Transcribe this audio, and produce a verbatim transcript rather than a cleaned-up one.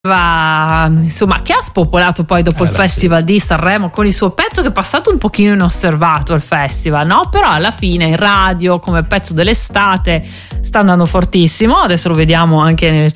insomma, che ha spopolato poi dopo eh, il festival sì. di Sanremo con il suo pezzo, che è passato un pochino inosservato al festival, no? Però alla fine in radio come pezzo dell'estate sta andando fortissimo. Adesso lo vediamo anche nelle